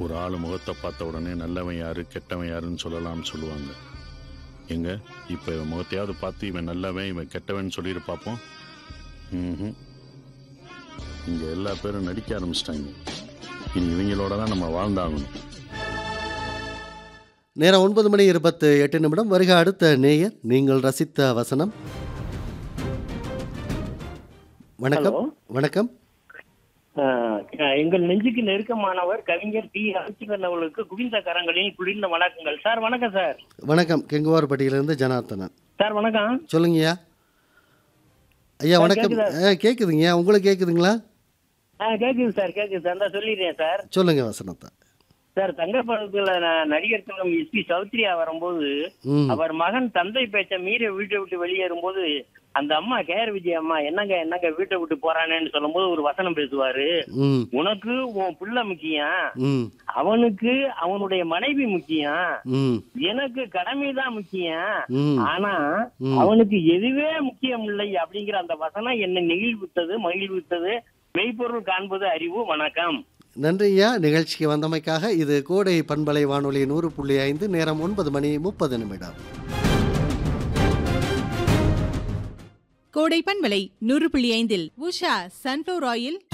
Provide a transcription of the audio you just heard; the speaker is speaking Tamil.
ஒரு ஆள் முகத்தை பார்த்த உடனே நல்லவன் யாரு கெட்டவன் யாருன்னு சொல்லலாம்னு சொல்லுவாங்க. எங்க இப்போ இவன் முகத்தையாவது பார்த்து இவன் நல்லவன் இவன் கெட்டவன் சொல்லிட்டு பார்ப்போம். இங்கே எல்லா பேரும் நடிக்க ஆரம்பிச்சிட்டாங்க. இனி இவங்களோட தான் நம்ம வாழ்ந்தாகணும். நேரம் 9:28 வருக அடுத்த நேயர். நீங்கள் ரசித்த வசனம். வணக்கம். வணக்கம். எங்கள் நெஞ்சுக்கு நெருக்கமானவர் கவிஞர் டி ராஜ்கன் அவர்களுக்கு குவிந்த கரங்களில் குளிர்ந்த வணக்கங்கள் சார். வணக்கம் சார். வணக்கம். கெங்குவார்பட்டியிலிருந்து ஜனார்த்தனன் சார். வணக்கம். சொல்லுங்கய்யா. ஐயா வணக்கம். கேக்குதுங்கய்யா, உங்களுக்கு கேக்குதுங்களா? கேக்குது சார், கேக்குது சார். தான் சொல்லிடுறேன் சார். சொல்லுங்க வசனத்தை. சார், தங்கப்படத்துல நடிகர் சங்கம் எஸ்பி சௌத்ரியா வரும்போது அவர் மகன் தந்தை பேச்ச மீறி வீட்டை விட்டு வெளியேறும்போது அந்த அம்மா கேஆர் விஜய் அம்மா என்னங்க வீட்டை விட்டு போறானேன்னு சொல்லும் போது ஒரு வசனம் பேசுவாரு. உனக்கு உன் பிள்ளை முக்கியம், அவனுக்கு அவனுடைய மனைவி முக்கியம், எனக்கு கடமைதான் முக்கியம், ஆனா அவனுக்கு எதுவே முக்கியம் இல்லை அப்படிங்கிற அந்த வசனம் என்னை நெகிழ்வித்தது, மகிழ்வித்தது. மெய்ப்பொருள் காண்பது அறிவு. வணக்கம். நன்றியா நிகழ்ச்சிக்கு வந்தமைக்காக. இது கோடை பண்பலை வானொலி 100.5. நேரம் 9:30. கோடை பண்பலை 100.5 உஷா சன்ஃப்ளவர் ஆயில்